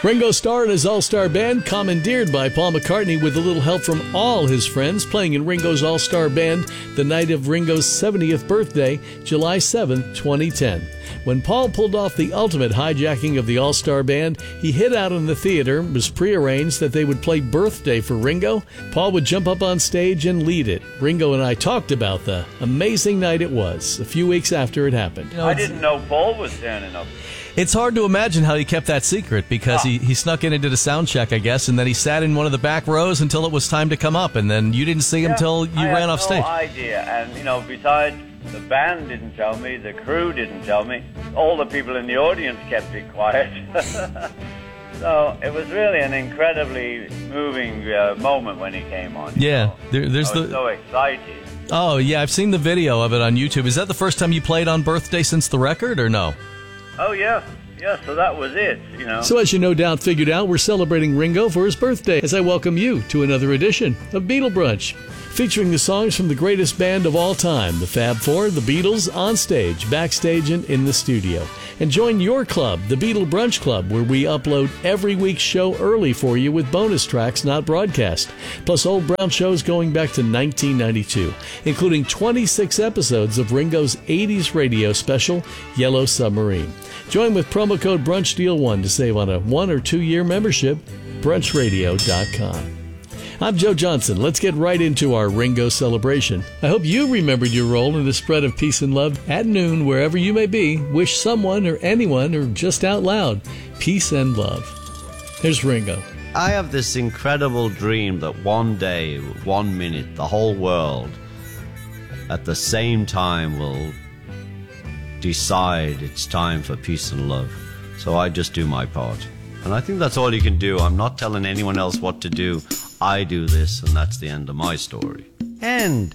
Ringo starred his all-star band, commandeered by Paul McCartney with a little help from all his friends, playing in Ringo's all-star band the night of Ringo's 70th birthday, July 7, 2010. When Paul pulled off the ultimate hijacking of the all-star band, he hid out in the theater. It was prearranged that they would play Birthday for Ringo. Paul would jump up on stage and lead it. Ringo and I talked about the amazing night it was a few weeks after it happened. I didn't know Paul was turning up. It's hard to imagine how he kept that secret because he snuck in and did a sound check, I guess, and then he sat in one of the back rows until it was time to come up, and then you didn't see him till you ran off stage. I had no idea, and besides, the band didn't tell me, the crew didn't tell me, all the people in the audience kept it quiet. So it was really an incredibly moving moment when he came on. Yeah, I was so excited. Oh, yeah, I've seen the video of it on YouTube. Is that the first time you played on Birthday since the record, or no? Oh, yeah. Yeah, so that was it, So as you no doubt figured out, we're celebrating Ringo for his birthday as I welcome you to another edition of Beatle Brunch, featuring the songs from the greatest band of all time, the Fab Four, the Beatles, on stage, backstage, and in the studio. And join your club, the Beatle Brunch Club, where we upload every week's show early for you with bonus tracks not broadcast, plus old Brown shows going back to 1992, including 26 episodes of Ringo's 80s radio special, Yellow Submarine. Join with promo code BRUNCHDEAL1 to save on a 1 or 2 year membership, brunchradio.com. I'm Joe Johnson. Let's get right into our Ringo celebration. I hope you remembered your role in the spread of peace and love. At noon, wherever you may be, wish someone or anyone, or just out loud, peace and love. Here's Ringo. I have this incredible dream that one day, 1 minute, the whole world at the same time will decide it's time for peace and love. So I just do my part. And I think that's all you can do. I'm not telling anyone else what to do. I do this, and that's the end of my story. End.